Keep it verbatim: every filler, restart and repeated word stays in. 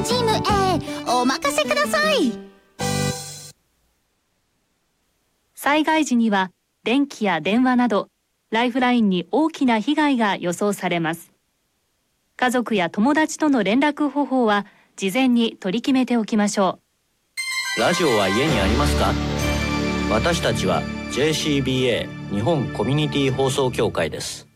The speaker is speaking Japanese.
チーム A お任せください。 災害時には電気や電話などライフラインに大きな被害が予想されます。家族や友達との連絡方法は事前に取り決めておきましょう。ラジオは家にありますか？私たちは ジェーシービーエー 日本コミュニティ放送協会です。